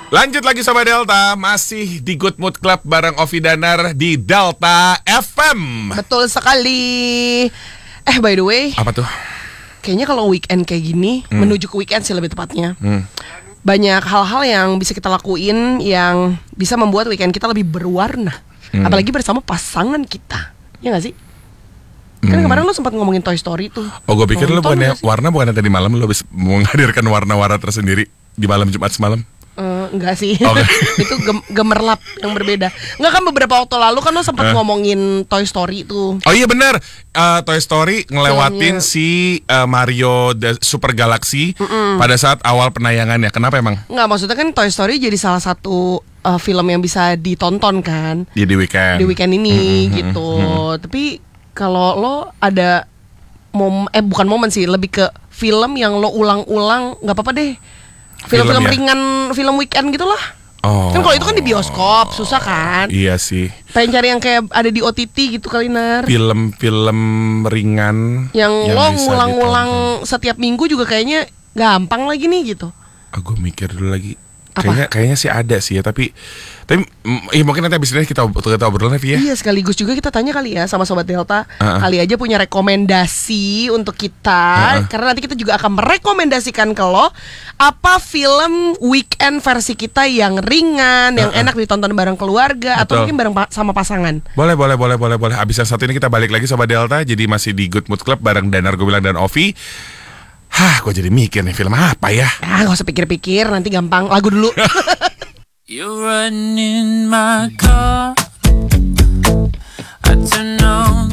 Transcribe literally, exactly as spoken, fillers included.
Lanjut lagi Sobat Delta, masih di Good Mood Club bareng Ovi Danar di Delta F M. Betul sekali. Eh by the way, apa tuh? Kayaknya kalau weekend kayak gini, hmm. menuju ke weekend sih lebih tepatnya, hmm. banyak hal-hal yang bisa kita lakuin yang bisa membuat weekend kita lebih berwarna, hmm. apalagi bersama pasangan kita. Ya gak sih? Kan hmm. kemarin lo sempat ngomongin Toy Story tuh. Oh gue pikir lo bukannya warna bukannya tadi malam lo habis menghadirkan warna-warna tersendiri di malam Jumat semalam. Uh, enggak sih, okay. Itu gem- gemerlap yang berbeda. Enggak kan beberapa waktu lalu kan lo sempat uh. ngomongin Toy Story tuh. Oh iya benar, uh, Toy Story ngelewatin Filmnya. si uh, Mario The Super Galaxy Mm-mm. pada saat awal penayangannya. Kenapa emang? Enggak, maksudnya kan Toy Story jadi salah satu uh, film yang bisa ditonton kan. Ya, di weekend. Di weekend ini mm-hmm. gitu. Mm-hmm. Tapi kalau lo ada mom, eh bukan momen sih, lebih ke film yang lo ulang-ulang, nggak apa-apa deh. Film-film ya? ringan, film weekend gitulah. Oh. Kan kalau itu kan di bioskop, susah kan? Iya sih. Pengen cari yang kayak ada di O T T gitu kali, Nar. Film-film ringan yang, yang lo ngulang-ngulang setiap minggu juga kayaknya gampang lagi nih gitu. Aku mikir dulu lagi. Kayaknya kayaknya sih ada sih ya, tapi tapi ya mungkin nanti abis ini kita kita obrolin ya. Iya, sekaligus juga kita tanya kali ya sama Sobat Delta, uh-uh. kali aja punya rekomendasi untuk kita, uh-uh. karena nanti kita juga akan merekomendasikan ke lo apa film weekend versi kita yang ringan, yang uh-uh. enak ditonton bareng keluarga. Betul. Atau mungkin bareng pa- sama pasangan. Boleh, boleh, boleh, boleh, boleh. Abis yang satu ini kita balik lagi Sobat Delta, jadi masih di Good Mood Club bareng Danar Gobilang dan Ovi. Hah, gue jadi mikir nih film apa ya? Ah, gak usah pikir-pikir, nanti gampang. Lagu dulu. You run in my car, I turn on